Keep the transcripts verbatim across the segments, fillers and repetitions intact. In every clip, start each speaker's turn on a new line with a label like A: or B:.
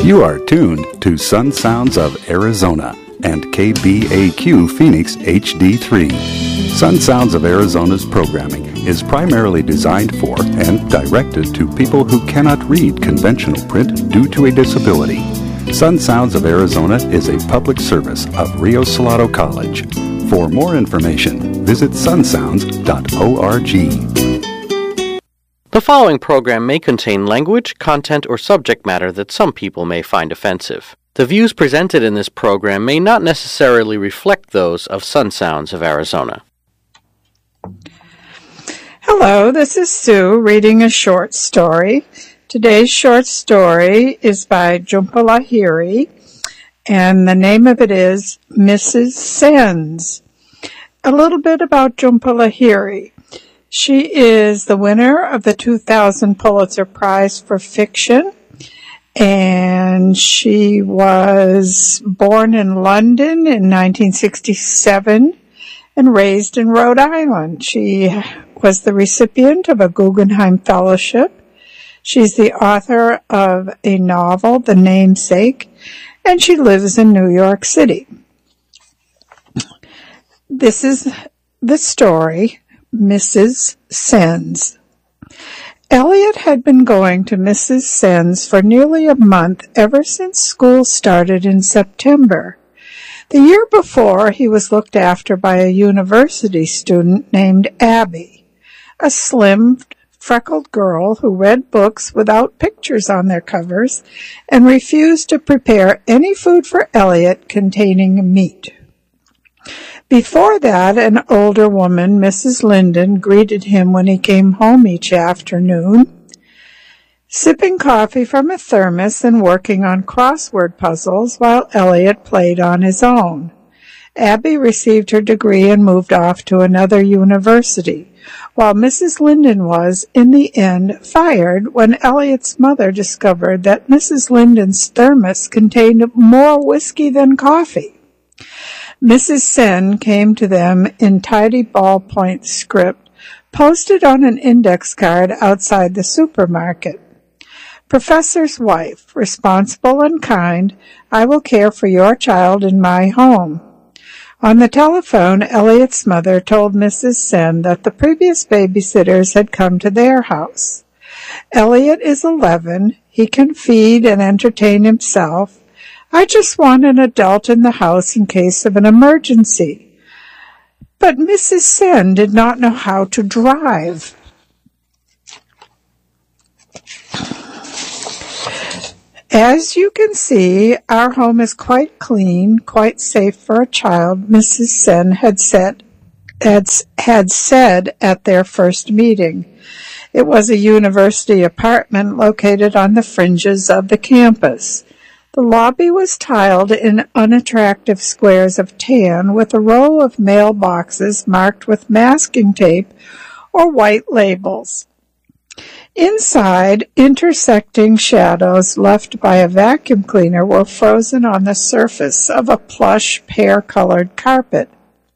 A: You are tuned to Sun Sounds of Arizona and K B A Q Phoenix H D three. Sun Sounds of Arizona's programming is primarily designed for and directed to people who cannot read conventional print due to a disability. Sun Sounds of Arizona is a public service of Rio Salado College. For more information, visit sun sounds dot org.
B: The following program may contain language, content, or subject matter that some people may find offensive. The views presented in this program may not necessarily reflect those of Sun Sounds of Arizona.
C: Hello, this is Sue reading a short story. Today's short story is by Jhumpa Lahiri, and the name of it is Missus Sens. A little bit about Jhumpa Lahiri. She is the winner of the two thousand Pulitzer Prize for Fiction, and she was born in London in nineteen sixty-seven and raised in Rhode Island. She was the recipient of a Guggenheim Fellowship. She's the author of a novel, The Namesake, and she lives in New York City. This is the story, Missus Sens. Elliot had been going to Missus Sens for nearly a month ever since school started in September. The year before, he was looked after by a university student named Abby, a slim, freckled girl who read books without pictures on their covers and refused to prepare any food for Elliot containing meat. Before that, an older woman, Missus Linden, greeted him when he came home each afternoon, sipping coffee from a thermos and working on crossword puzzles while Elliot played on his own. Abby received her degree and moved off to another university, while Missus Linden was, in the end, fired when Elliot's mother discovered that Missus Linden's thermos contained more whiskey than coffee. Missus Sen came to them in tidy ballpoint script, posted on an index card outside the supermarket. Professor's wife, responsible and kind, I will care for your child in my home. On the telephone, Elliot's mother told Missus Sen that the previous babysitters had come to their house. Elliot is eleven. He can feed and entertain himself. I just want an adult in the house in case of an emergency. But Missus Sen did not know how to drive. As you can see, our home is quite clean, quite safe for a child, Missus Sen had said, had, had said at their first meeting. It was a university apartment located on the fringes of the campus. The lobby was tiled in unattractive squares of tan with a row of mailboxes marked with masking tape or white labels. Inside, intersecting shadows left by a vacuum cleaner were frozen on the surface of a plush pear-colored carpet.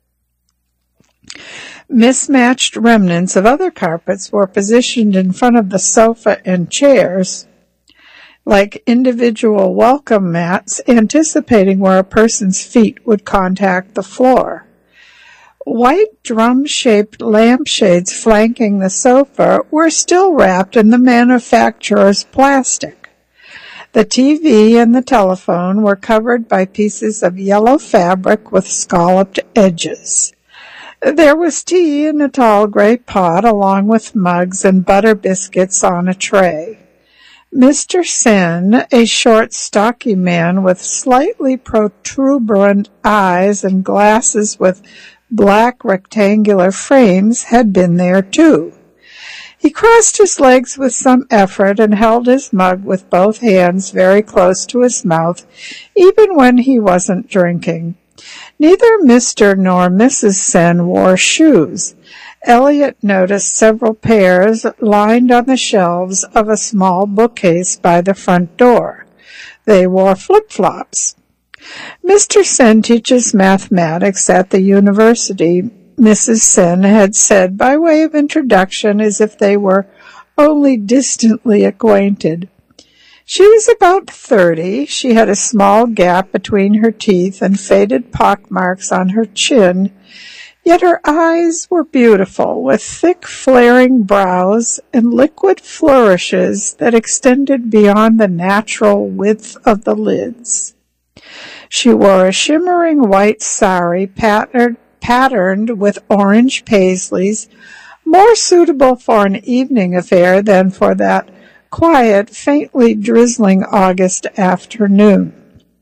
C: Mismatched remnants of other carpets were positioned in front of the sofa and chairs, like individual welcome mats, anticipating where a person's feet would contact the floor. White drum-shaped lampshades flanking the sofa were still wrapped in the manufacturer's plastic. The T V and the telephone were covered by pieces of yellow fabric with scalloped edges. There was tea in a tall gray pot, along with mugs and butter biscuits on a tray. Mister Sen, a short, stocky man with slightly protuberant eyes and glasses with black rectangular frames, had been there too. He crossed his legs with some effort and held his mug with both hands very close to his mouth, even when he wasn't drinking. Neither Mister nor Missus Sen wore shoes. Elliot noticed several pairs lined on the shelves of a small bookcase by the front door. They wore flip-flops. Mister Sen teaches mathematics at the university, Missus Sen had said by way of introduction, as if they were only distantly acquainted. She was about thirty. She had a small gap between her teeth and faded pockmarks on her chin, yet her eyes were beautiful, with thick flaring brows and liquid flourishes that extended beyond the natural width of the lids. She wore a shimmering white sari patterned, patterned with orange paisleys, more suitable for an evening affair than for that quiet, faintly drizzling August afternoon.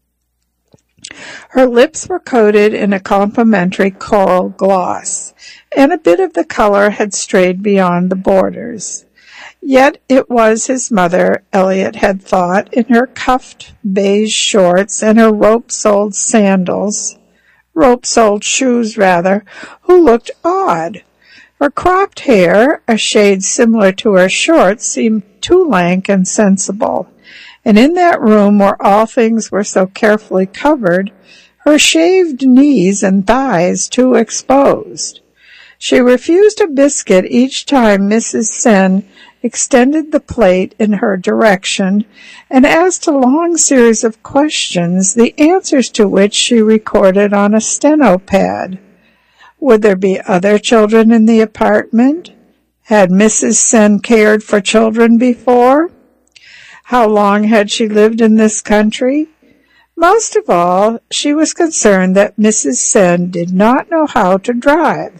C: Her lips were coated in a complimentary coral gloss, and a bit of the color had strayed beyond the borders. Yet it was his mother, Elliot had thought, in her cuffed beige shorts and her rope-soled sandals, rope-soled shoes, rather, who looked odd. Her cropped hair, a shade similar to her shorts, seemed too lank and sensible, and in that room where all things were so carefully covered, her shaved knees and thighs too exposed. She refused a biscuit each time Missus Sen extended the plate in her direction and asked a long series of questions, the answers to which she recorded on a steno pad. Would there be other children in the apartment? Had Missus Sen cared for children before? How long had she lived in this country? Most of all, she was concerned that Missus Sen did not know how to drive.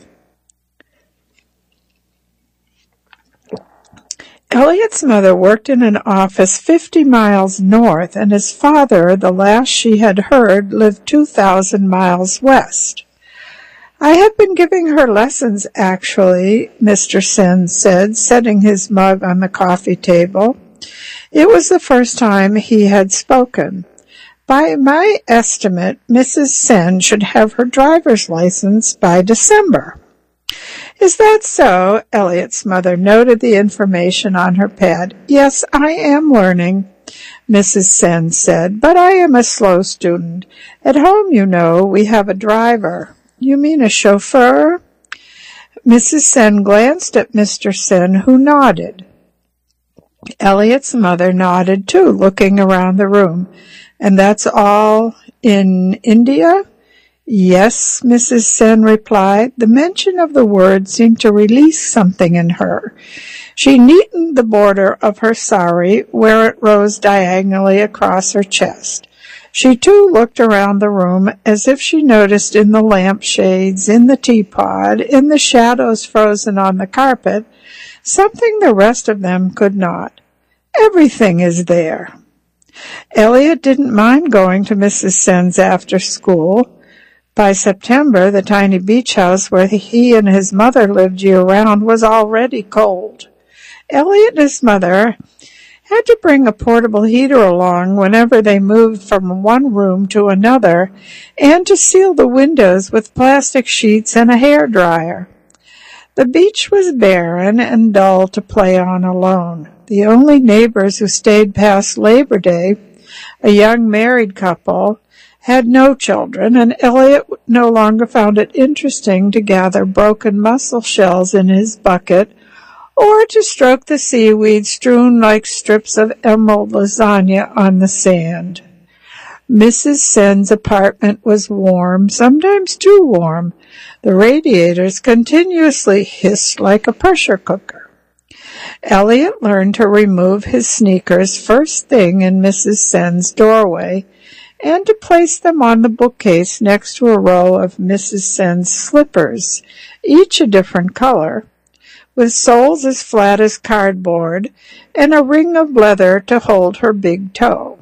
C: Elliot's mother worked in an office fifty miles north, and his father, the last she had heard, lived two thousand miles west. I have been giving her lessons, actually, Mister Sen said, setting his mug on the coffee table. It was the first time he had spoken. By my estimate, Missus Sen should have her driver's license by December. Is that so? Elliot's mother noted the information on her pad. Yes, I am learning, Missus Sen said, but I am a slow student. At home, you know, we have a driver. You mean a chauffeur? Missus Sen glanced at Mister Sen, who nodded. Elliot's mother nodded too, looking around the room. And that's all in India? Yes, Missus Sen replied. The mention of the word seemed to release something in her. She neatened the border of her sari where it rose diagonally across her chest. She too looked around the room as if she noticed in the lampshades, in the teapot, in the shadows frozen on the carpet, something the rest of them could not. Everything is there. Elliot didn't mind going to Missus Sen's after school. By September, the tiny beach house where he and his mother lived year-round was already cold. Elliot and his mother had to bring a portable heater along whenever they moved from one room to another, and to seal the windows with plastic sheets and a hairdryer. The beach was barren and dull to play on alone. The only neighbors who stayed past Labor Day, a young married couple, had no children, and Elliot no longer found it interesting to gather broken mussel shells in his bucket or to stroke the seaweed strewn like strips of emerald lasagna on the sand. Missus Sen's apartment was warm, sometimes too warm. The radiators continuously hissed like a pressure cooker. Elliot learned to remove his sneakers first thing in Missus Sen's doorway, and to place them on the bookcase next to a row of Missus Sen's slippers, each a different color, with soles as flat as cardboard and a ring of leather to hold her big toe.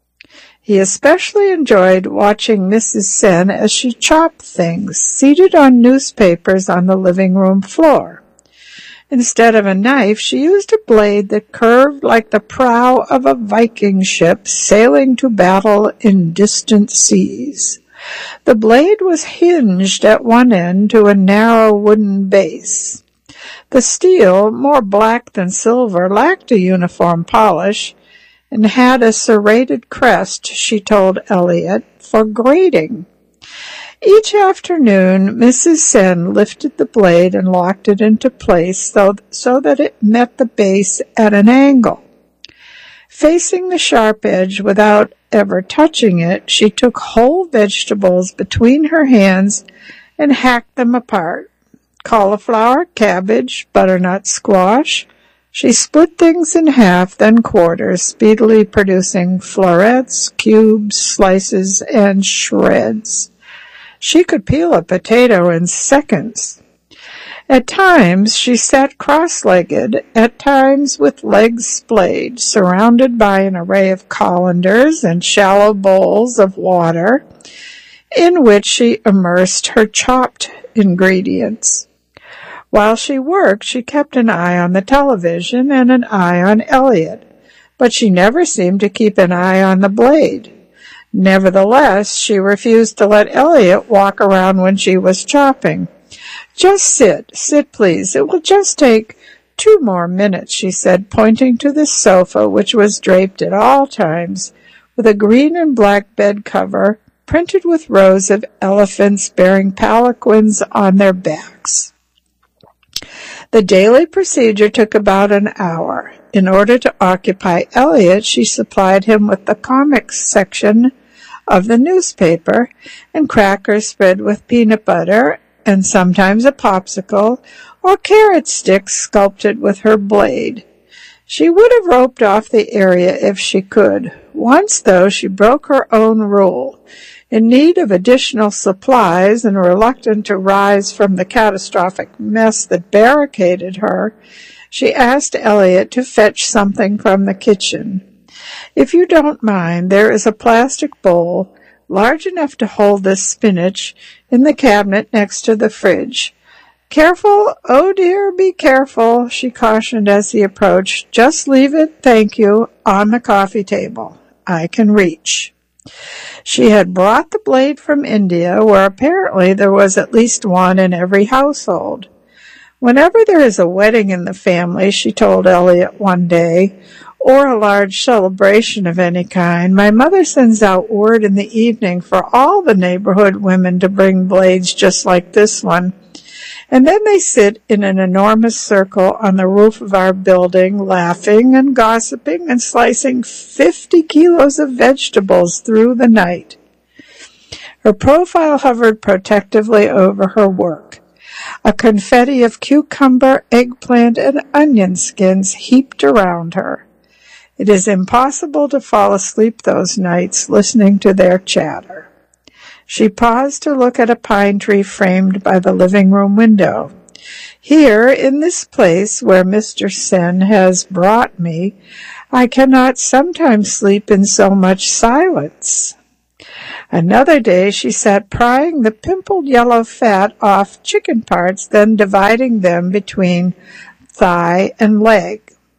C: He especially enjoyed watching Missus Sen as she chopped things, seated on newspapers on the living room floor. Instead of a knife, she used a blade that curved like the prow of a Viking ship sailing to battle in distant seas. The blade was hinged at one end to a narrow wooden base. The steel, more black than silver, lacked a uniform polish and had a serrated crest, she told Elliot, for grating. Each afternoon, Missus Sen lifted the blade and locked it into place so, so that it met the base at an angle. Facing the sharp edge without ever touching it, she took whole vegetables between her hands and hacked them apart. Cauliflower, cabbage, butternut squash. She split things in half, then quarters, speedily producing florets, cubes, slices, and shreds. She could peel a potato in seconds. At times she sat cross-legged, at times with legs splayed, surrounded by an array of colanders and shallow bowls of water, in which she immersed her chopped ingredients. While she worked, she kept an eye on the television and an eye on Elliot, but she never seemed to keep an eye on the blade. Nevertheless, she refused to let Elliot walk around when she was chopping. "Just sit, sit please. It will just take two more minutes," she said, pointing to the sofa, which was draped at all times with a green and black bed cover printed with rows of elephants bearing palanquins on their backs. The daily procedure took about an hour. In order to occupy Elliot, she supplied him with the comics section of the newspaper and crackers spread with peanut butter and sometimes a popsicle or carrot sticks sculpted with her blade. She would have roped off the area if she could. Once, though, she broke her own rule. In need of additional supplies and reluctant to rise from the catastrophic mess that barricaded her, she asked Elliot to fetch something from the kitchen. "If you don't mind, there is a plastic bowl large enough to hold this spinach in the cabinet next to the fridge. Careful, oh dear, be careful," she cautioned as he approached. "Just leave it, thank you, on the coffee table. I can reach." She had brought the blade from India, where apparently there was at least one in every household. "Whenever there is a wedding in the family," she told Elliot one day, "or a large celebration of any kind, my mother sends out word in the evening for all the neighborhood women to bring blades just like this one. And then they sit in an enormous circle on the roof of our building, laughing and gossiping and slicing fifty kilos of vegetables through the night." Her profile hovered protectively over her work. A confetti of cucumber, eggplant, and onion skins heaped around her. It is impossible to fall asleep those nights listening to their chatter. She paused to look at a pine tree framed by the living room window. "Here, in this place where Mister Sen has brought me, I cannot sometimes sleep in so much silence." Another day she sat prying the pimpled yellow fat off chicken parts, then dividing them between thigh and leg.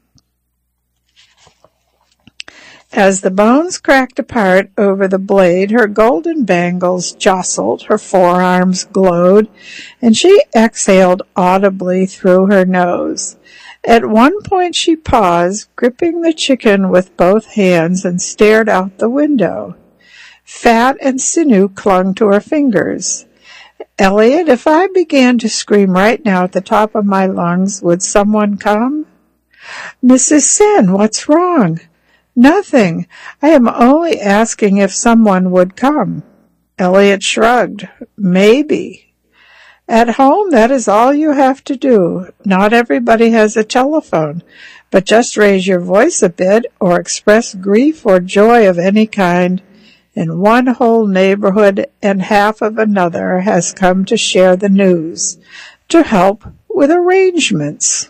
C: As the bones cracked apart over the blade, her golden bangles jostled, her forearms glowed, and she exhaled audibly through her nose. At one point she paused, gripping the chicken with both hands, and stared out the window. Fat and sinew clung to her fingers. "Elliot, if I began to scream right now at the top of my lungs, would someone come?" "Missus Sen, what's wrong?" "Nothing. I am only asking if someone would come." Elliot shrugged. "Maybe. At home, that is all you have to do. Not everybody has a telephone, but just raise your voice a bit or express grief or joy of any kind, and one whole neighborhood and half of another has come to share the news, to help with arrangements."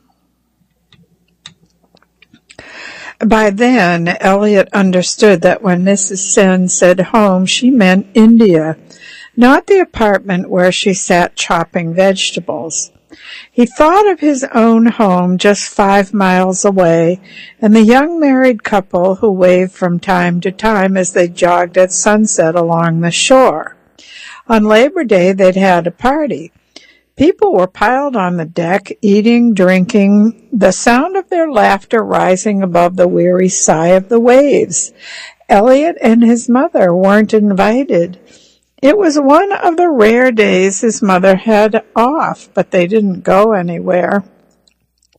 C: By then, Elliot understood that when Missus Sen said home, she meant India, not the apartment where she sat chopping vegetables. He thought of his own home just five miles away, and the young married couple who waved from time to time as they jogged at sunset along the shore. On Labor Day, they'd had a party. People were piled on the deck, eating, drinking, the sound of their laughter rising above the weary sigh of the waves. Elliot and his mother weren't invited. It was one of the rare days his mother had off, but they didn't go anywhere.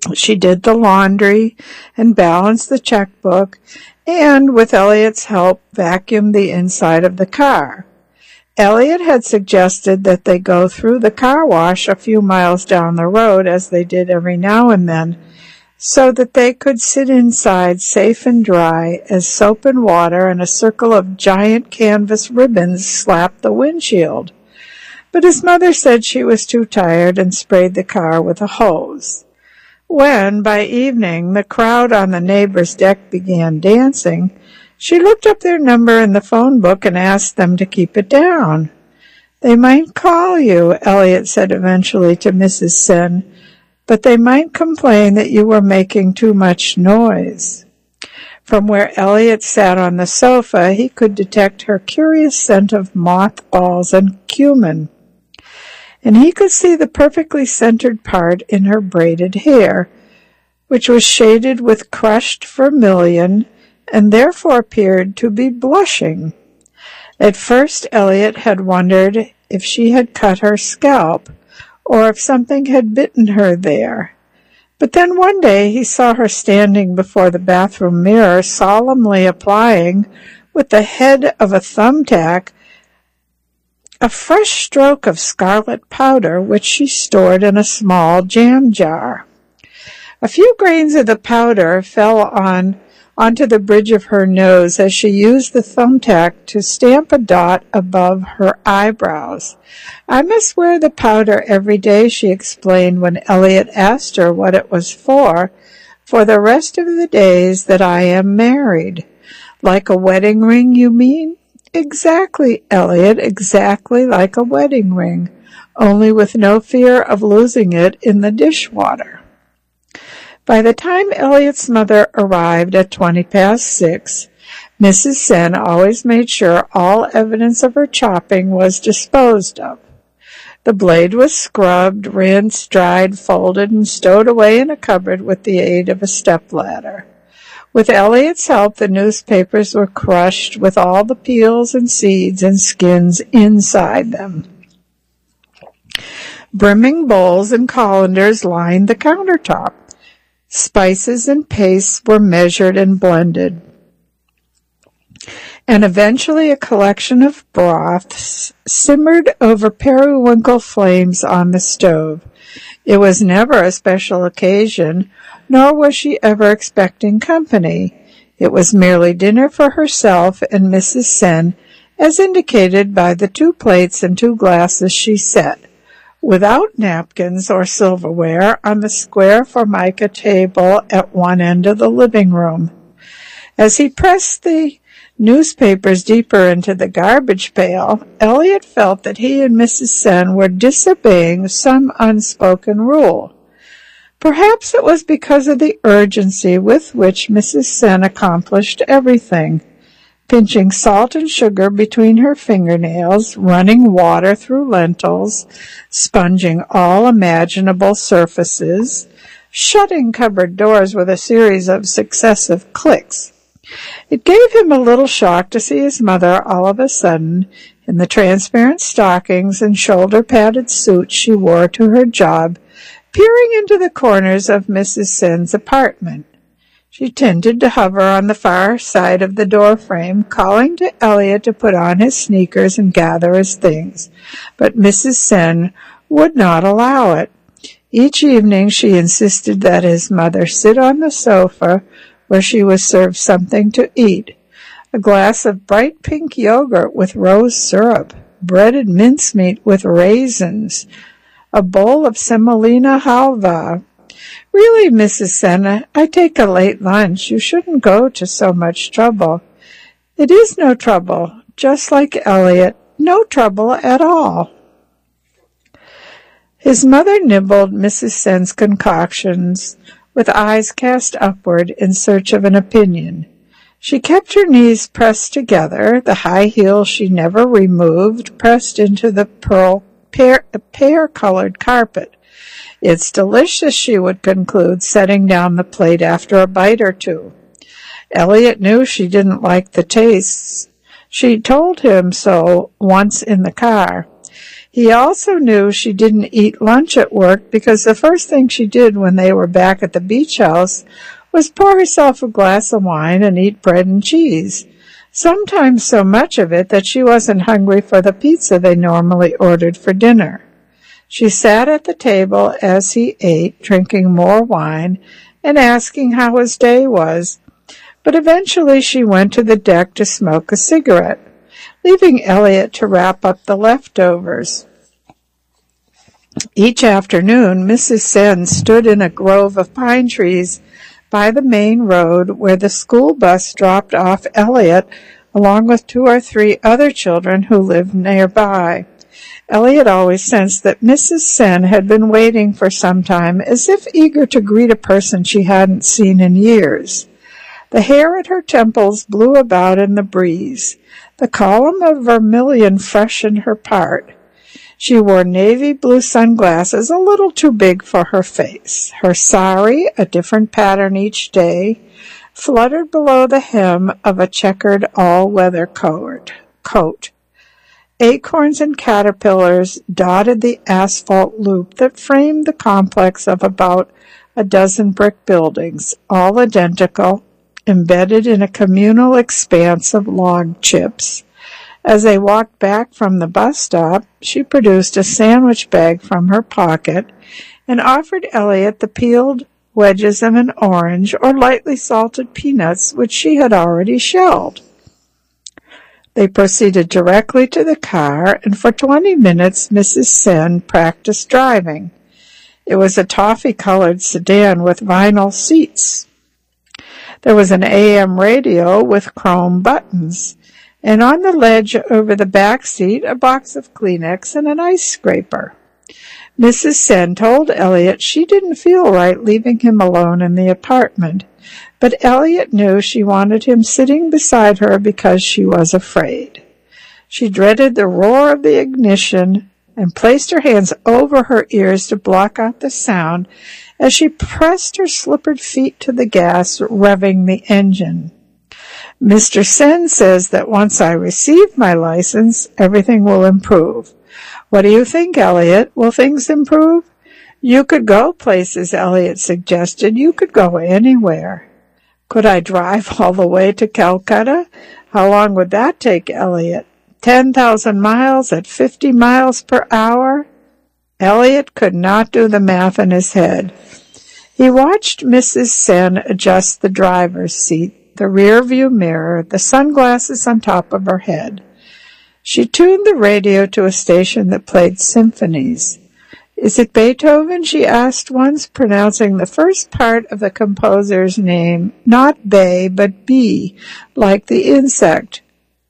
C: She did the laundry and balanced the checkbook and, with Elliot's help, vacuumed the inside of the car. Elliot had suggested that they go through the car wash a few miles down the road, as they did every now and then, so that they could sit inside safe and dry as soap and water and a circle of giant canvas ribbons slapped the windshield. But his mother said she was too tired and sprayed the car with a hose. When, by evening, the crowd on the neighbor's deck began dancing, she looked up their number in the phone book and asked them to keep it down. "They might call you," Elliot said eventually to Missus Sen, "but they might complain that you were making too much noise." From where Elliot sat on the sofa, he could detect her curious scent of mothballs and cumin, and he could see the perfectly centered part in her braided hair, which was shaded with crushed vermilion and therefore appeared to be blushing. At first Elliot had wondered if she had cut her scalp, or if something had bitten her there. But then one day he saw her standing before the bathroom mirror, solemnly applying, with the head of a thumbtack, a fresh stroke of scarlet powder which she stored in a small jam jar. A few grains of the powder fell on onto the bridge of her nose as she used the thumbtack to stamp a dot above her eyebrows. "I must wear the powder every day," she explained when Elliot asked her what it was for, "for the rest of the days that I am married." "Like a wedding ring, you mean?" "Exactly, Elliot, exactly like a wedding ring, only with no fear of losing it in the dishwater." By the time Elliot's mother arrived at twenty past six, Missus Sen always made sure all evidence of her chopping was disposed of. The blade was scrubbed, rinsed, dried, folded, and stowed away in a cupboard with the aid of a stepladder. With Elliot's help, the newspapers were crushed with all the peels and seeds and skins inside them. Brimming bowls and colanders lined the countertop. Spices and pastes were measured and blended, and eventually a collection of broths simmered over periwinkle flames on the stove. It was never a special occasion, nor was she ever expecting company. It was merely dinner for herself and Missus Sen, as indicated by the two plates and two glasses she set, without napkins or silverware, on the square formica table at one end of the living room. As he pressed the newspapers deeper into the garbage pail, Elliot felt that he and Missus Sen were disobeying some unspoken rule. Perhaps it was because of the urgency with which Missus Sen accomplished everything, pinching salt and sugar between her fingernails, running water through lentils, sponging all imaginable surfaces, shutting cupboard doors with a series of successive clicks. It gave him a little shock to see his mother all of a sudden, in the transparent stockings and shoulder-padded suit she wore to her job, peering into the corners of Missus Sen's apartment. She tended to hover on the far side of the doorframe, calling to Elliot to put on his sneakers and gather his things, but Missus Sen would not allow it. Each evening she insisted that his mother sit on the sofa where she was served something to eat, a glass of bright pink yogurt with rose syrup, breaded mincemeat with raisins, a bowl of semolina halva. "Really, Missus Sen, I take a late lunch. You shouldn't go to so much trouble." "It is no trouble, just like Elliot, no trouble at all." His mother nibbled Missus Sen's concoctions with eyes cast upward in search of an opinion. She kept her knees pressed together, the high heels she never removed pressed into the pearl pear, pear-colored carpet. "It's delicious," she would conclude, setting down the plate after a bite or two. Elliot knew she didn't like the tastes. She told him so once in the car. He also knew she didn't eat lunch at work because the first thing she did when they were back at the beach house was pour herself a glass of wine and eat bread and cheese, sometimes so much of it that she wasn't hungry for the pizza they normally ordered for dinner. She sat at the table as he ate, drinking more wine and asking how his day was, but eventually she went to the deck to smoke a cigarette, leaving Elliot to wrap up the leftovers. Each afternoon, Missus Sen stood in a grove of pine trees by the main road where the school bus dropped off Elliot along with two or three other children who lived nearby. Elliot always sensed that Missus Sen had been waiting for some time, as if eager to greet a person she hadn't seen in years. The hair at her temples blew about in the breeze. The column of vermilion freshened her part. She wore navy blue sunglasses a little too big for her face. Her sari, a different pattern each day, fluttered below the hem of a checkered all-weather coat. coat. Acorns and caterpillars dotted the asphalt loop that framed the complex of about a dozen brick buildings, all identical, embedded in a communal expanse of log chips. As they walked back from the bus stop, she produced a sandwich bag from her pocket and offered Elliot the peeled wedges of an orange or lightly salted peanuts, which she had already shelled. They proceeded directly to the car, and for twenty minutes Missus Sen practiced driving. It was a toffee-colored sedan with vinyl seats. There was an A M radio with chrome buttons, and on the ledge over the back seat a box of Kleenex and an ice scraper. Missus Sen told Elliot she didn't feel right leaving him alone in the apartment, but Elliot knew she wanted him sitting beside her because she was afraid. She dreaded the roar of the ignition and placed her hands over her ears to block out the sound as she pressed her slippered feet to the gas, revving the engine. Mister Sen says that once I receive my license, everything will improve. What do you think, Elliot? Will things improve? You could go places, Elliot suggested. You could go anywhere. Could I drive all the way to Calcutta? How long would that take, Elliot? Ten thousand miles at fifty miles per hour? Elliot could not do the math in his head. He watched Missus Sen adjust the driver's seat, the rear-view mirror, the sunglasses on top of her head. She tuned the radio to a station that played symphonies. Is it Beethoven? She asked once, pronouncing the first part of the composer's name, not Bay, but Bee, like the insect.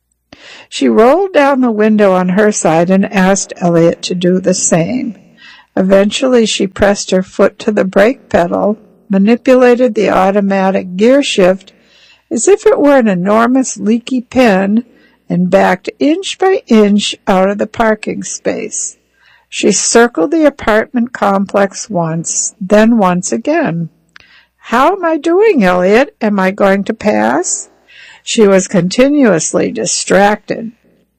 C: She rolled down the window on her side and asked Elliot to do the same. Eventually she pressed her foot to the brake pedal, manipulated the automatic gear shift as if it were an enormous leaky pen, and backed inch by inch out of the parking space. She circled the apartment complex once, then once again. How am I doing, Elliot? Am I going to pass? She was continuously distracted.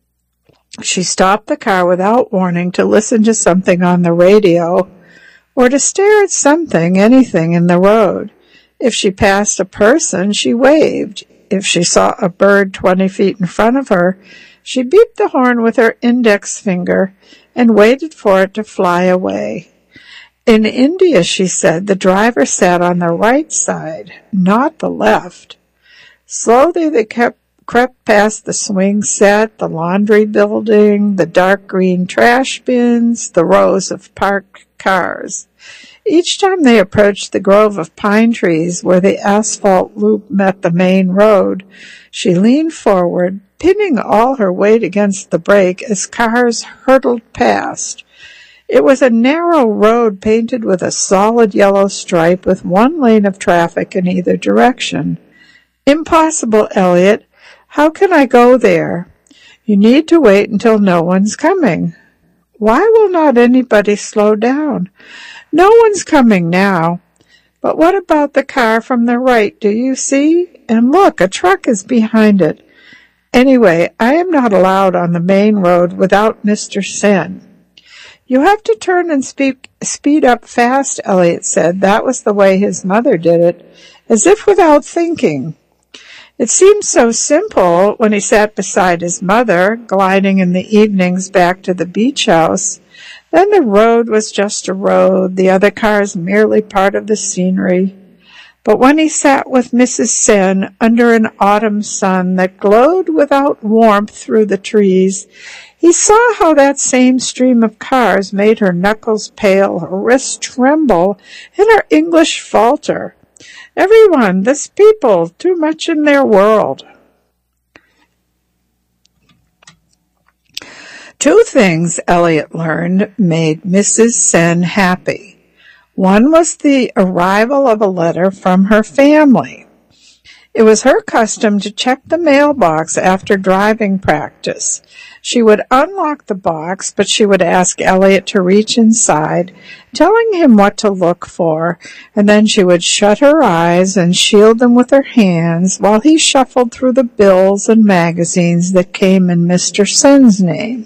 C: She stopped the car without warning to listen to something on the radio or to stare at something, anything in the road. If she passed a person, she waved. If she saw a bird twenty feet in front of her, she beeped the horn with her index finger and waited for it to fly away. In India, she said, the driver sat on the right side, not the left. Slowly they kept, crept past the swing set, the laundry building, the dark green trash bins, the rows of parked cars. Each time they approached the grove of pine trees where the asphalt loop met the main road, she leaned forward, pinning all her weight against the brake as cars hurtled past. It was a narrow road painted with a solid yellow stripe with one lane of traffic in either direction. Impossible, Elliot. How can I go there? You need to wait until no one's coming. Why will not anybody slow down? No one's coming now. But what about the car from the right? Do you see? And look, a truck is behind it. Anyway, I am not allowed on the main road without Mister Sen. "You have to turn and speak, speed up fast," Elliot said. That was the way his mother did it, as if without thinking. It seemed so simple when he sat beside his mother, gliding in the evenings back to the beach house. Then the road was just a road, the other cars merely part of the scenery. But when he sat with Missus Sen under an autumn sun that glowed without warmth through the trees, he saw how that same stream of cars made her knuckles pale, her wrists tremble, and her English falter. Everyone, this people, too much in their world. Two things, Elliot learned, made Missus Sen happy. One was the arrival of a letter from her family. It was her custom to check the mailbox after driving practice. She would unlock the box, but she would ask Elliot to reach inside, telling him what to look for, and then she would shut her eyes and shield them with her hands while he shuffled through the bills and magazines that came in Mister Sen's name.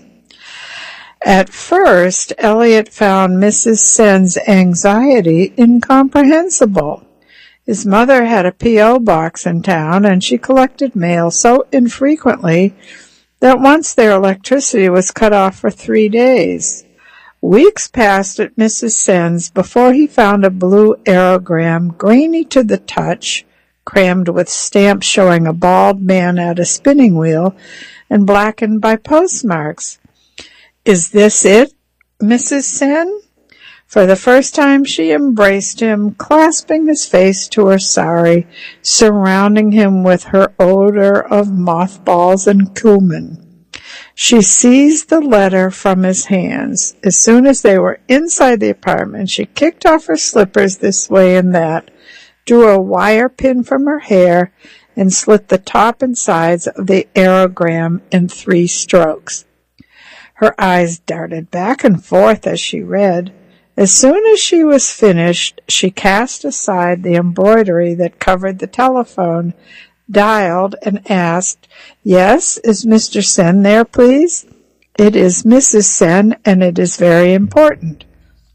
C: At first, Elliot found Missus Sen's anxiety incomprehensible. His mother had a P O box in town, and she collected mail so infrequently that once their electricity was cut off for three days. Weeks passed at Missus Sen's before he found a blue aerogram, grainy to the touch, crammed with stamps showing a bald man at a spinning wheel, and blackened by postmarks. "Is this it, Missus Sen?" For the first time she embraced him, clasping his face to her sari, surrounding him with her odor of mothballs and cumin. She seized the letter from his hands. As soon as they were inside the apartment, she kicked off her slippers this way and that, drew a wire pin from her hair, and slit the top and sides of the aerogram in three strokes. Her eyes darted back and forth as she read. As soon as she was finished, she cast aside the embroidery that covered the telephone, dialed, and asked, "Yes, is Mister Sen there, please?" "It is Missus Sen, and it is very important."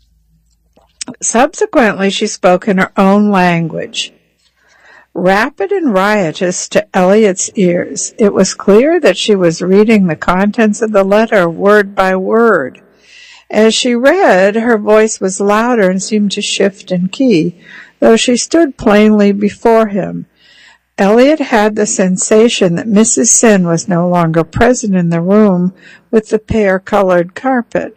C: Subsequently, she spoke in her own language. Rapid and riotous to Elliot's ears, it was clear that she was reading the contents of the letter word by word. As she read, her voice was louder and seemed to shift in key, though she stood plainly before him. Elliot had the sensation that Missus Sen was no longer present in the room with the pear-colored carpet.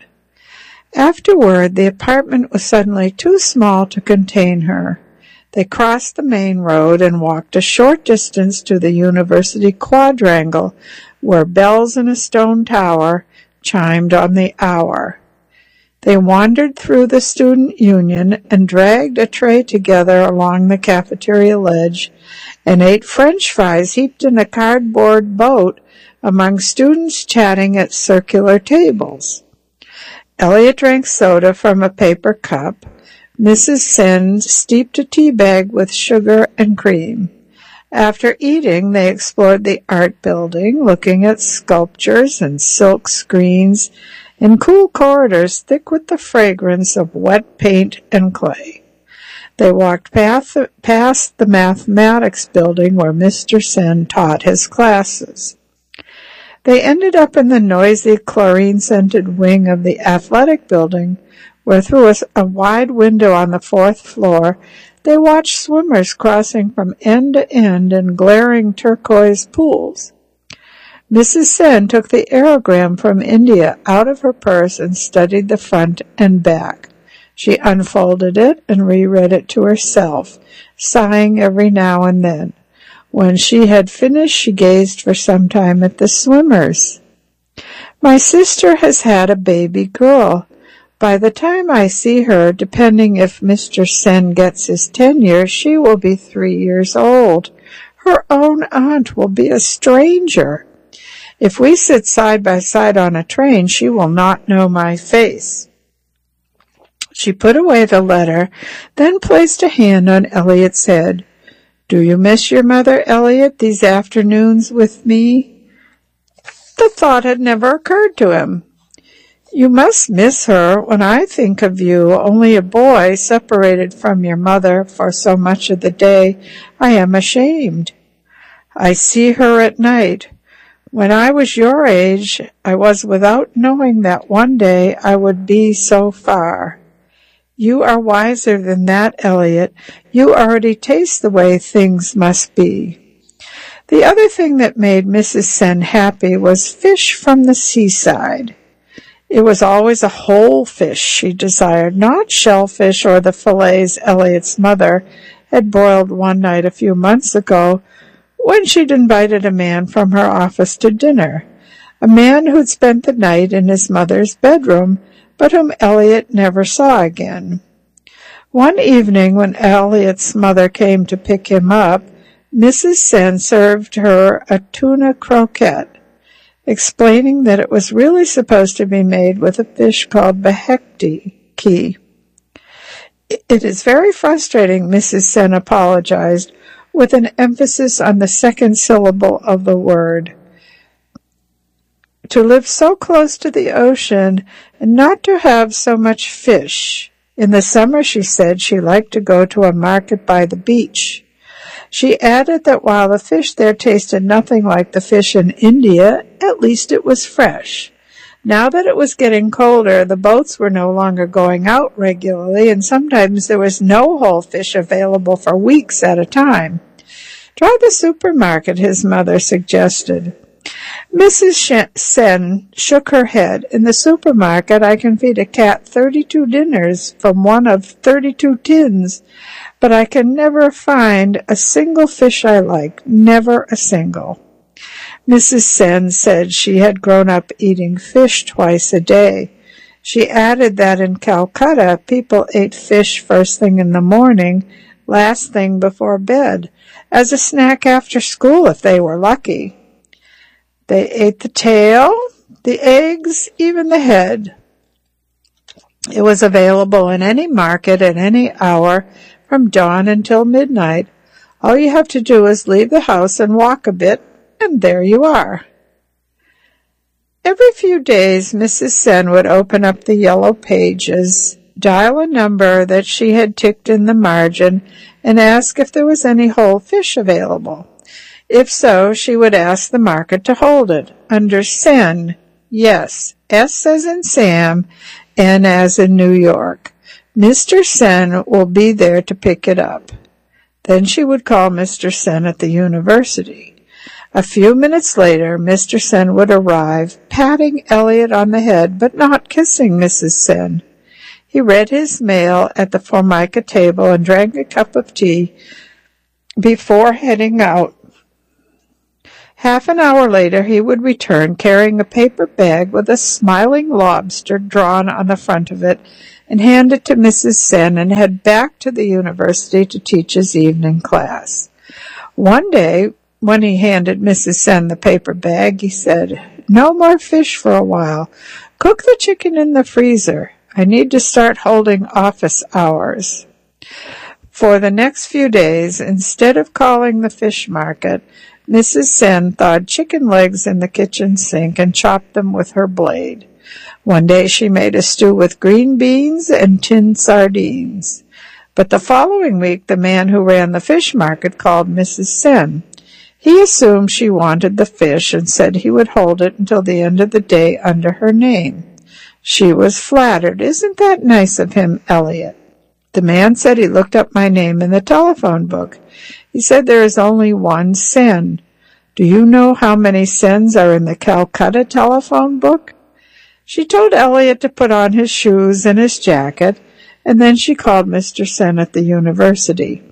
C: Afterward, the apartment was suddenly too small to contain her. They crossed the main road and walked a short distance to the University Quadrangle, where bells in a stone tower chimed on the hour. They wandered through the Student Union and dragged a tray together along the cafeteria ledge and ate French fries heaped in a cardboard boat among students chatting at circular tables. Elliot drank soda from a paper cup. Missus Sen steeped a tea bag with sugar and cream. After eating, they explored the art building, looking at sculptures and silk screens in cool corridors thick with the fragrance of wet paint and clay. They walked past, past the mathematics building where Mister Sen taught his classes. They ended up in the noisy, chlorine-scented wing of the athletic building, where through a, a wide window on the fourth floor, they watched swimmers crossing from end to end in glaring turquoise pools. Missus Sen took the aerogram from India out of her purse and studied the front and back. She unfolded it and reread it to herself, sighing every now and then. When she had finished, she gazed for some time at the swimmers. "My sister has had a baby girl. By the time I see her, depending if Mister Sen gets his tenure, she will be three years old. Her own aunt will be a stranger. If we sit side by side on a train, she will not know my face." She put away the letter, then placed a hand on Elliot's head. "Do you miss your mother, Elliot, these afternoons with me?" The thought had never occurred to him. You must miss her. When I think of you, only a boy, separated from your mother for so much of the day, I am ashamed. I see her at night. When I was your age, I was without knowing that one day I would be so far. You are wiser than that, Elliot. You already taste the way things must be. The other thing that made Missus Sen happy was fish from the seaside. It was always a whole fish she desired, not shellfish or the fillets Elliot's mother had boiled one night a few months ago when she'd invited a man from her office to dinner, a man who'd spent the night in his mother's bedroom, but whom Elliot never saw again. One evening when Elliot's mother came to pick him up, Missus Sen served her a tuna croquette, explaining that it was really supposed to be made with a fish called behekti. It is very frustrating, Missus Sen apologized, with an emphasis on the second syllable of the word. To live so close to the ocean and not to have so much fish. In the summer, she said, she liked to go to a market by the beach. She added that while the fish there tasted nothing like the fish in India, at least it was fresh. Now that it was getting colder, the boats were no longer going out regularly, and sometimes there was no whole fish available for weeks at a time. Try the supermarket, his mother suggested. Missus Sen shook her head. In the supermarket, I can feed a cat thirty-two dinners from one of thirty-two tins, but I can never find a single fish I like, never a single. Missus Sen said she had grown up eating fish twice a day. She added that in Calcutta, people ate fish first thing in the morning, last thing before bed, as a snack after school if they were lucky. They ate the tail, the eggs, even the head. It was available in any market at any hour from dawn until midnight. All you have to do is leave the house and walk a bit, and there you are. Every few days, Missus Sen would open up the yellow pages, dial a number that she had ticked in the margin, and ask if there was any whole fish available. If so, she would ask the market to hold it. Under Sen, yes, S as in Sam, N as in New York. Mister Sen will be there to pick it up. Then she would call Mister Sen at the university. A few minutes later, Mister Sen would arrive, patting Elliot on the head, but not kissing Missus Sen. He read his mail at the Formica table and drank a cup of tea before heading out. Half an hour later, he would return carrying a paper bag with a smiling lobster drawn on the front of it and hand it to Missus Sen and head back to the university to teach his evening class. One day, when he handed Missus Sen the paper bag, he said, "No more fish for a while. Cook the chicken in the freezer. I need to start holding office hours." For the next few days, instead of calling the fish market, Missus Sen thawed chicken legs in the kitchen sink and chopped them with her blade. One day she made a stew with green beans and tinned sardines. But the following week, the man who ran the fish market called Missus Sen. He assumed she wanted the fish and said he would hold it until the end of the day under her name. She was flattered. "Isn't that nice of him, Elliot?" The man said he looked up my name in the telephone book. He said there is only one Sen. Do you know how many Sens are in the Calcutta telephone book? She told Elliot to put on his shoes and his jacket, and then she called Mister Sen at the university.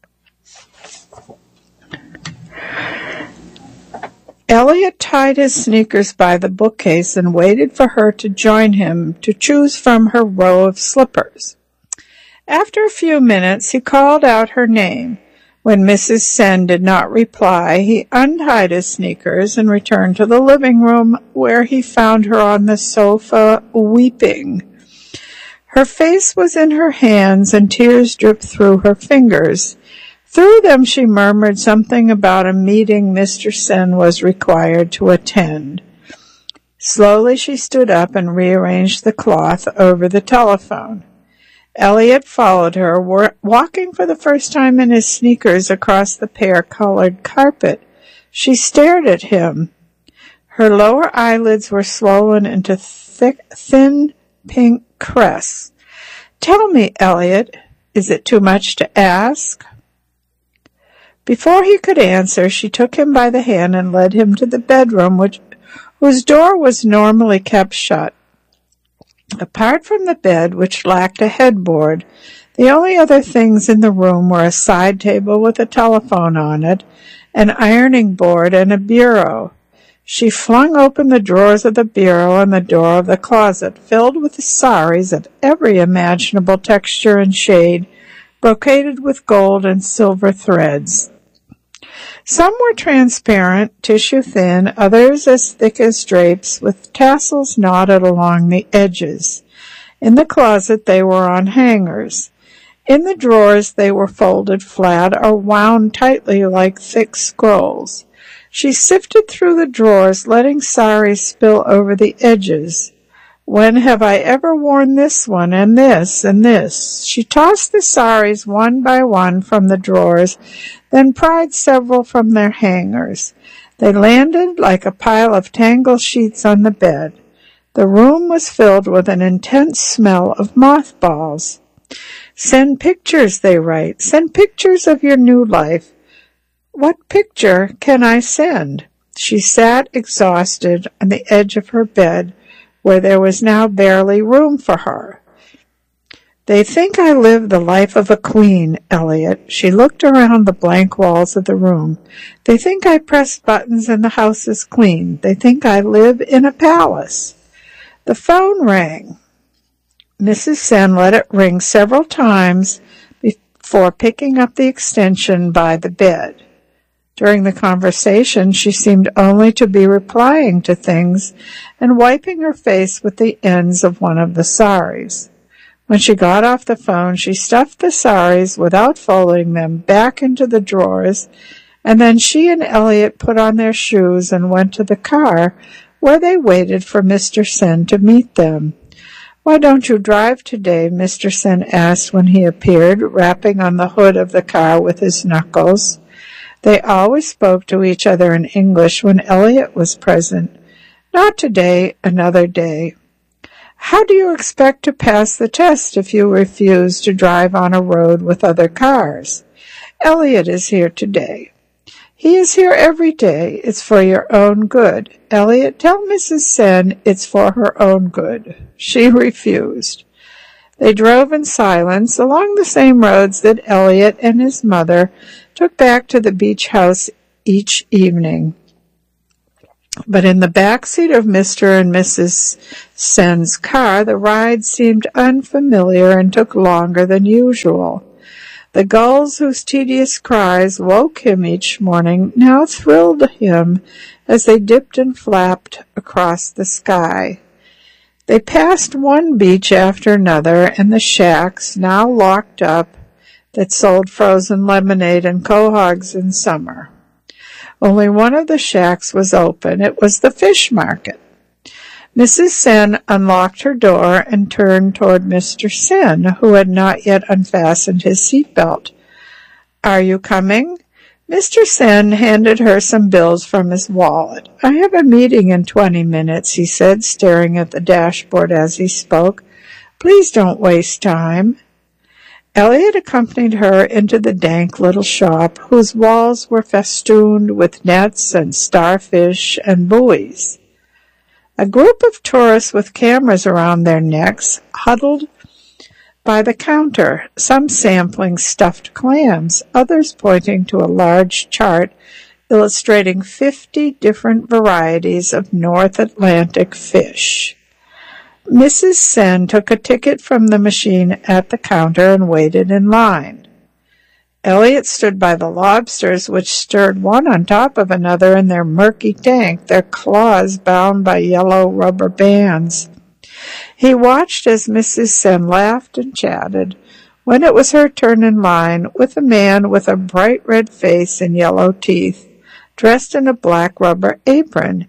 C: Elliot tied his sneakers by the bookcase and waited for her to join him to choose from her row of slippers. After a few minutes, he called out her name. When Missus Sen did not reply, he untied his sneakers and returned to the living room, where he found her on the sofa weeping. Her face was in her hands, and tears dripped through her fingers. Through them she murmured something about a meeting Mister Sen was required to attend. Slowly she stood up and rearranged the cloth over the telephone. Elliot followed her, walking for the first time in his sneakers across the pear-colored carpet. She stared at him. Her lower eyelids were swollen into thick, thin pink crests. "Tell me, Elliot, is it too much to ask?" Before he could answer, she took him by the hand and led him to the bedroom, which, whose door was normally kept shut. Apart from the bed, which lacked a headboard, the only other things in the room were a side table with a telephone on it, an ironing board, and a bureau. She flung open the drawers of the bureau and the door of the closet, filled with saris of every imaginable texture and shade, brocaded with gold and silver threads. Some were transparent, tissue-thin, others as thick as drapes, with tassels knotted along the edges. In the closet they were on hangers. In the drawers they were folded flat or wound tightly like thick scrolls. She sifted through the drawers, letting saris spill over the edges. "When have I ever worn this one, and this, and this?" She tossed the saris one by one from the drawers, then pried several from their hangers. They landed like a pile of tangled sheets on the bed. The room was filled with an intense smell of mothballs. "Send pictures," they write. "Send pictures of your new life." What picture can I send? She sat exhausted on the edge of her bed, where there was now barely room for her. "They think I live the life of a queen, Elliot." She looked around the blank walls of the room. "They think I press buttons and the house is clean. They think I live in a palace." The phone rang. Missus Sen let it ring several times before picking up the extension by the bed. During the conversation, she seemed only to be replying to things and wiping her face with the ends of one of the saris. When she got off the phone, she stuffed the saris without folding them back into the drawers, and then she and Elliot put on their shoes and went to the car, where they waited for Mister Sen to meet them. "Why don't you drive today?" Mister Sen asked when he appeared, rapping on the hood of the car with his knuckles. They always spoke to each other in English when Elliot was present. "Not today, another day." "How do you expect to pass the test if you refuse to drive on a road with other cars?" "Elliot is here today." "He is here every day. It's for your own good." "Elliot, tell Missus Sen it's for her own good." She refused. They drove in silence along the same roads that Elliot and his mother took back to the beach house each evening. But in the back seat of Mister and Missus Sen's car, the ride seemed unfamiliar and took longer than usual. The gulls whose tedious cries woke him each morning now thrilled him as they dipped and flapped across the sky. They passed one beach after another, and the shacks, now locked up, that sold frozen lemonade and quahogs in summer. Only one of the shacks was open. It was the fish market. Missus Sen unlocked her door and turned toward Mister Sen, who had not yet unfastened his seatbelt. "Are you coming?" Mister Sen handed her some bills from his wallet. "I have a meeting in twenty minutes, he said, staring at the dashboard as he spoke. "Please don't waste time." Elliot accompanied her into the dank little shop, whose walls were festooned with nets and starfish and buoys. A group of tourists with cameras around their necks huddled by the counter, some sampling stuffed clams, others pointing to a large chart illustrating fifty different varieties of North Atlantic fish. Missus Sen took a ticket from the machine at the counter and waited in line. Elliot stood by the lobsters, which stirred one on top of another in their murky tank, their claws bound by yellow rubber bands. He watched as Missus Sen laughed and chatted. When it was her turn in line, with a man with a bright red face and yellow teeth, dressed in a black rubber apron,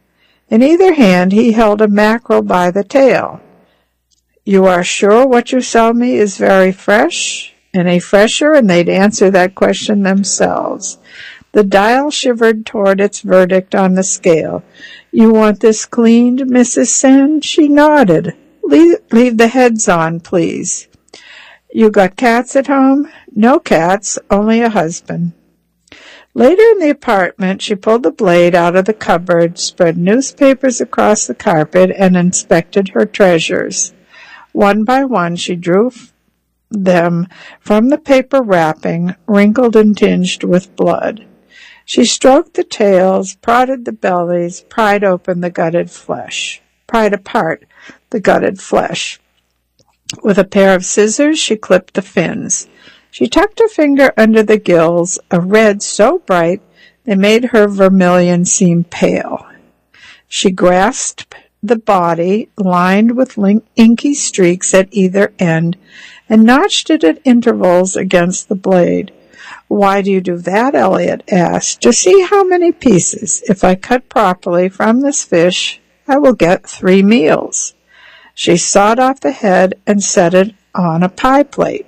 C: In either hand he held a mackerel by the tail. "You are sure what you sell me is very fresh? Any fresher?" And they'd answer that question themselves. The dial shivered toward its verdict on the scale. "You want this cleaned, Missus Sen?" She nodded. Leave, leave the heads on, please." "You got cats at home?" "No cats, only a husband." Later in the apartment, she pulled the blade out of the cupboard, spread newspapers across the carpet, and inspected her treasures. One by one, she drew them from the paper wrapping, wrinkled and tinged with blood. She stroked the tails, prodded the bellies, pried open the gutted flesh, pried apart the gutted flesh. With a pair of scissors, she clipped the fins. She tucked her finger under the gills, a red so bright they made her vermilion seem pale. She grasped the body, lined with inky streaks at either end, and notched it at intervals against the blade. "Why do you do that?" Elliot asked. "To see how many pieces. If I cut properly from this fish, I will get three meals." She sawed off the head and set it on a pie plate.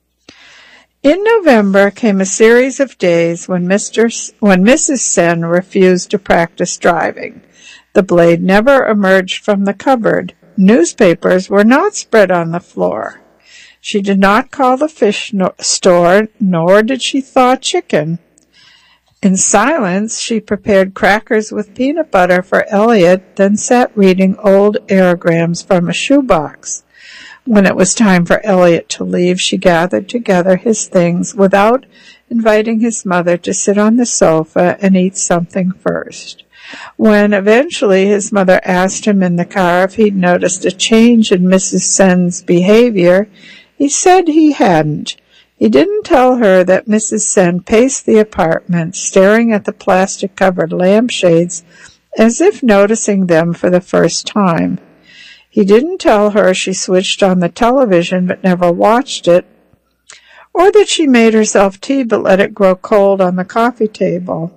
C: In November came a series of days when Mister S- when Missus Sen refused to practice driving. The blade never emerged from the cupboard. Newspapers were not spread on the floor. She did not call the fish no- store, nor did she thaw chicken. In silence, she prepared crackers with peanut butter for Elliot, then sat reading old aerograms from a shoebox. When it was time for Elliot to leave, she gathered together his things without inviting his mother to sit on the sofa and eat something first. When eventually his mother asked him in the car if he'd noticed a change in Missus Sen's behavior, he said he hadn't. He didn't tell her that Missus Sen paced the apartment, staring at the plastic-covered lampshades as if noticing them for the first time. He didn't tell her she switched on the television but never watched it, or that she made herself tea but let it grow cold on the coffee table.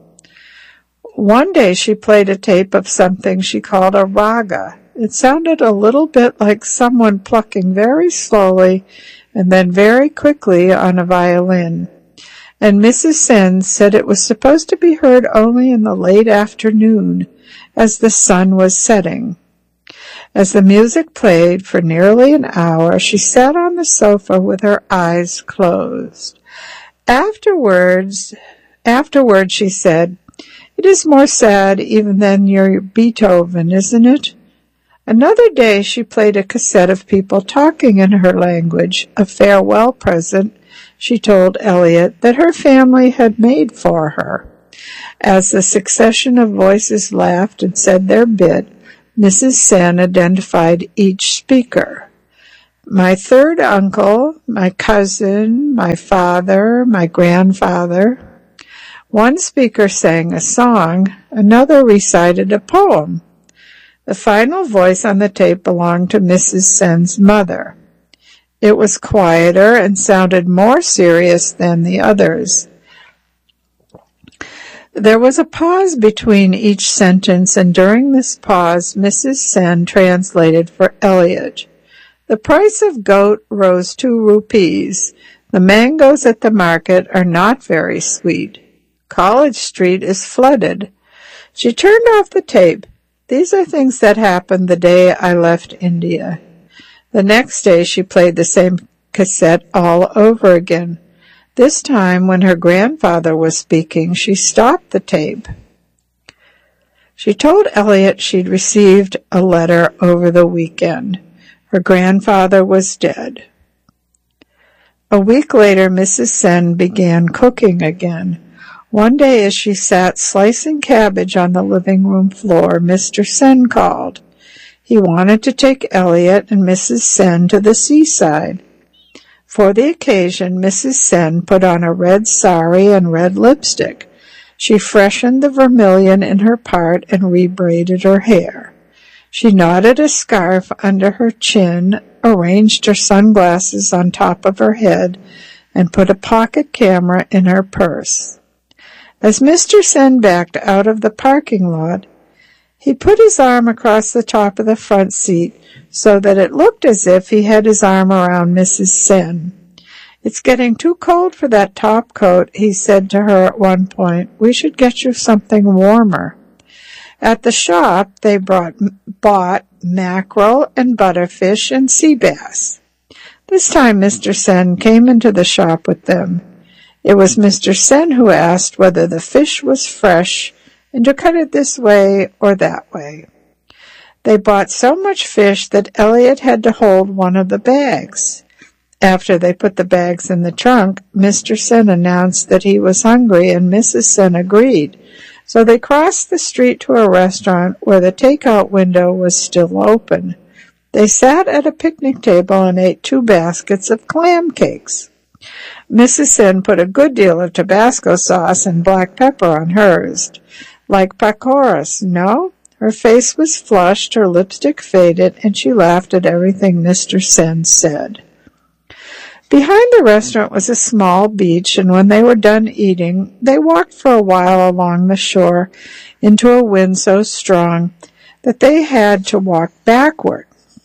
C: One day she played a tape of something she called a raga. It sounded a little bit like someone plucking very slowly and then very quickly on a violin, and Missus Sen said it was supposed to be heard only in the late afternoon, as the sun was setting. As the music played for nearly an hour, she sat on the sofa with her eyes closed. Afterwards, afterwards she said, "It is more sad even than your Beethoven, isn't it?" Another day she played a cassette of people talking in her language, a farewell present she told Elliot that her family had made for her. As the succession of voices laughed and said their bit, Missus Sen identified each speaker. "My third uncle, my cousin, my father, my grandfather." One speaker sang a song, another recited a poem. The final voice on the tape belonged to Missus Sen's mother. It was quieter and sounded more serious than the others. There was a pause between each sentence, and during this pause Missus Sen translated for Elliot. "The price of goat rose two rupees. The mangoes at the market are not very sweet. College Street is flooded." She turned off the tape. "These are things that happened the day I left India." The next day she played the same cassette all over again. This time, when her grandfather was speaking, she stopped the tape. She told Elliot she'd received a letter over the weekend. Her grandfather was dead. A week later, Missus Sen began cooking again. One day as she sat slicing cabbage on the living room floor, Mister Sen called. He wanted to take Elliot and Missus Sen to the seaside. For the occasion, Missus Sen put on a red sari and red lipstick. She freshened the vermilion in her part and rebraided her hair. She knotted a scarf under her chin, arranged her sunglasses on top of her head, and put a pocket camera in her purse. As Mister Sen backed out of the parking lot, He put his arm across the top of the front seat so that it looked as if he had his arm around Missus Sen. "It's getting too cold for that top coat," he said to her at one point. "We should get you something warmer." At the shop, they brought, bought mackerel and butterfish and sea bass. This time Mister Sen came into the shop with them. It was Mister Sen who asked whether the fish was fresh and to cut it this way or that way. They bought so much fish that Elliot had to hold one of the bags. After they put the bags in the trunk, Mister Sen announced that he was hungry, and Missus Sen agreed. So they crossed the street to a restaurant where the takeout window was still open. They sat at a picnic table and ate two baskets of clam cakes. Missus Sen put a good deal of Tabasco sauce and black pepper on hers. Like Pacoras, no? Her face was flushed, her lipstick faded, and she laughed at everything Mister Sen said. Behind the restaurant was a small beach, and when they were done eating, they walked for a while along the shore into a wind so strong that they had to walk backward.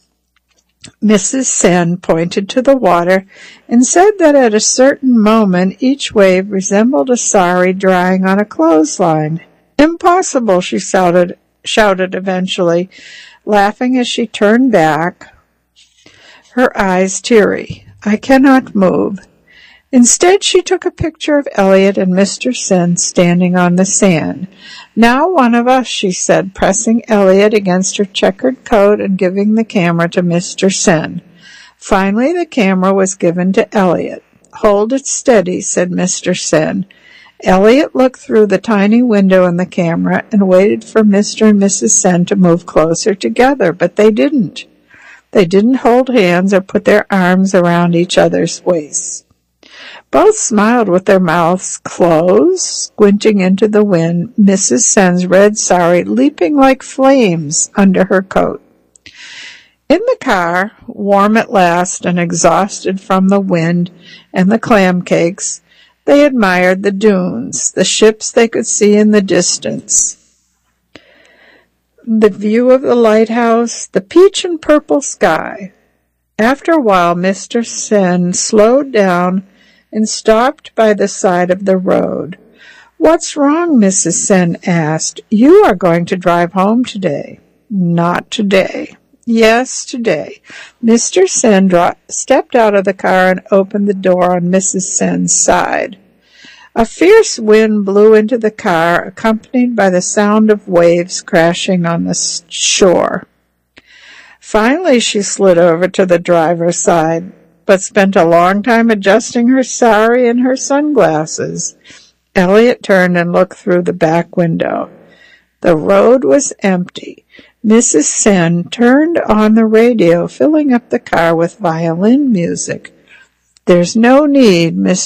C: Missus Sen pointed to the water and said that at a certain moment each wave resembled a sari drying on a clothesline. "Impossible," she shouted, shouted eventually, laughing as she turned back, her eyes teary. "I cannot move." Instead, she took a picture of Elliot and Mister Sen standing on the sand. "Now one of us," she said, pressing Elliot against her checkered coat and giving the camera to Mister Sen. Finally, the camera was given to Elliot. "Hold it steady," said Mister Sen. Elliot looked through the tiny window in the camera and waited for Mister and Missus Sen to move closer together, but they didn't. They didn't hold hands or put their arms around each other's waists. Both smiled with their mouths closed, squinting into the wind, Missus Sen's red sari leaping like flames under her coat. In the car, warm at last and exhausted from the wind and the clam cakes, they admired the dunes, the ships they could see in the distance, the view of the lighthouse, the peach and purple sky. After a while, Mister Sen slowed down and stopped by the side of the road. "What's wrong?" Missus Sen asked. "You are going to drive home today." "Not today." "Yes, today." Mister Sen dro- stepped out of the car and opened the door on Missus Sen's side. A fierce wind blew into the car, accompanied by the sound of waves crashing on the shore. Finally, she slid over to the driver's side, but spent a long time adjusting her sari and her sunglasses. Elliot turned and looked through the back window. The road was empty. Missus Sen turned on the radio, filling up the car with violin music. "There's no need," Mister